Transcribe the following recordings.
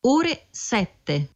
ore 7.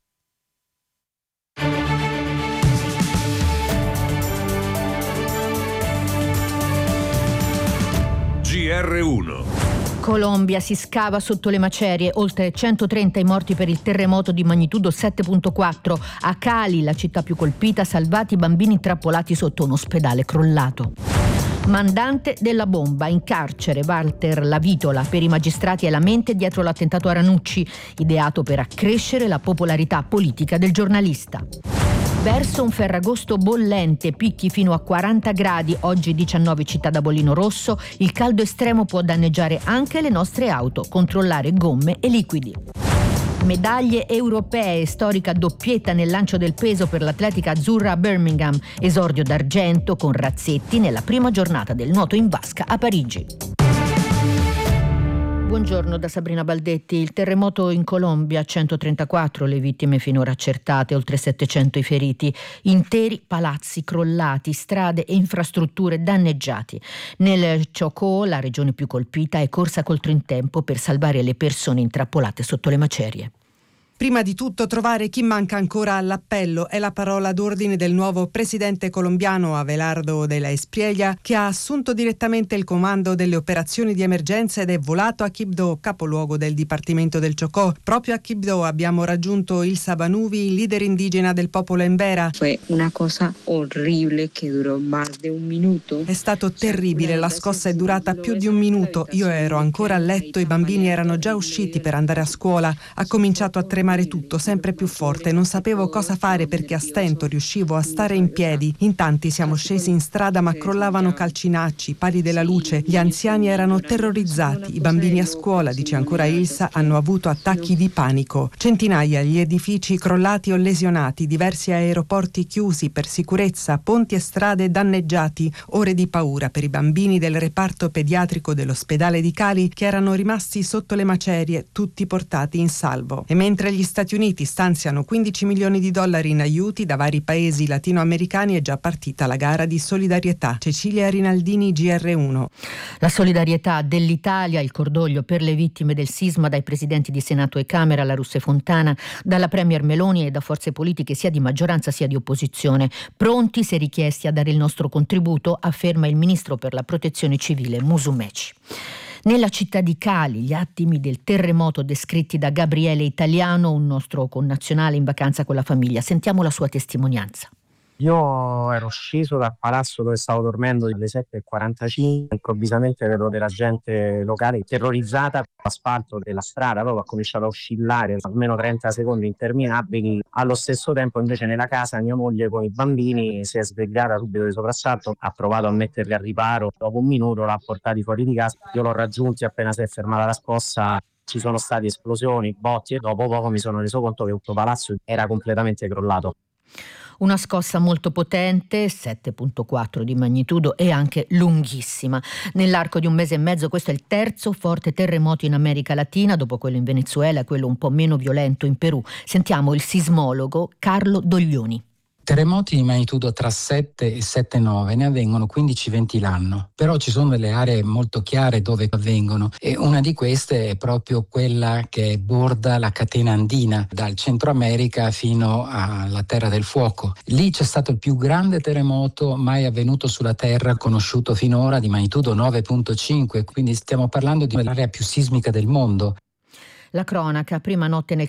GR1. Colombia si scava sotto le macerie, oltre 130 i morti per il terremoto di magnitudo 7.4. A Cali, la città più colpita, salvati i bambini intrappolati sotto un ospedale crollato. Mandante della bomba, in carcere Walter Lavitola, per i magistrati è la mente dietro l'attentato a Ranucci, ideato per accrescere la popolarità politica del giornalista. Verso un Ferragosto bollente, picchi fino a 40 gradi, oggi 19 città da bollino rosso, il caldo estremo può danneggiare anche le nostre auto, controllare gomme e liquidi. Medaglie europee, storica doppietta nel lancio del peso per l'atletica azzurra a Birmingham, esordio d'argento con Razzetti nella prima giornata del nuoto in vasca a Parigi. Buongiorno da Sabrina Baldetti. Il terremoto in Colombia, 134 le vittime finora accertate, oltre 700 i feriti, interi palazzi crollati, strade e infrastrutture danneggiati. Nel Chocó, la regione più colpita, è corsa contro in tempo per salvare le persone intrappolate sotto le macerie. Prima di tutto trovare chi manca ancora all'appello è la parola d'ordine del nuovo presidente colombiano Abelardo de la Espriella, che ha assunto direttamente il comando delle operazioni di emergenza ed è volato a Quibdó, capoluogo del dipartimento del Chocó. Proprio a Quibdó abbiamo raggiunto Ilsa Banuvi, il leader indigena del popolo Embera. Fue una cosa orribile che durò más de un minuto. È stato terribile, la scossa è durata più di un minuto. Io ero ancora a letto, i bambini erano già usciti per andare a scuola. Ha cominciato a tremare tutto sempre più forte, non sapevo cosa fare perché a stento riuscivo a stare in piedi. In tanti siamo scesi in strada ma crollavano calcinacci, pali della luce, gli anziani erano terrorizzati, i bambini a scuola, dice ancora Ilsa, hanno avuto attacchi di panico. Centinaia gli edifici crollati o lesionati, diversi aeroporti chiusi per sicurezza, ponti e strade danneggiati, ore di paura per i bambini del reparto pediatrico dell'ospedale di Cali che erano rimasti sotto le macerie, tutti portati in salvo. E mentre gli Stati Uniti stanziano 15 milioni di dollari in aiuti da vari paesi latinoamericani, è già partita la gara di solidarietà. Cecilia Rinaldini, GR1. La solidarietà dell'Italia, il cordoglio per le vittime del sisma dai presidenti di Senato e Camera, la Russa e Fontana, dalla Premier Meloni e da forze politiche sia di maggioranza sia di opposizione. Pronti, se richiesti, a dare il nostro contributo, afferma il ministro per la protezione civile Musumeci. Nella città di Cali, gli attimi del terremoto descritti da Gabriele Italiano, un nostro connazionale in vacanza con la famiglia. Sentiamo la sua testimonianza. Io ero sceso dal palazzo dove stavo dormendo alle 7:45, improvvisamente vedo della gente locale terrorizzata, l'asfalto della strada proprio ha cominciato a oscillare almeno 30 secondi interminabili. Allo stesso tempo invece nella casa mia moglie con i bambini si è svegliata subito di soprassalto, ha provato a metterli a riparo, dopo un minuto l'ha portati fuori di casa, io l'ho raggiunti appena si è fermata la scossa. Ci sono state esplosioni, botti e dopo poco mi sono reso conto che tutto palazzo era completamente crollato. Una scossa molto potente, 7.4 di magnitudo e anche lunghissima. Nell'arco di un mese e mezzo questo è il terzo forte terremoto in America Latina, dopo quello in Venezuela e quello un po' meno violento in Perù. Sentiamo il sismologo Carlo Doglioni. Terremoti di magnitudo tra 7 e 7,9 ne avvengono 15-20 l'anno, però ci sono delle aree molto chiare dove avvengono e una di queste è proprio quella che borda la catena andina dal Centro America fino alla Terra del Fuoco. Lì c'è stato il più grande terremoto mai avvenuto sulla Terra, conosciuto finora, di magnitudo 9.5, quindi stiamo parlando di l'area più sismica del mondo. La cronaca, prima notte nel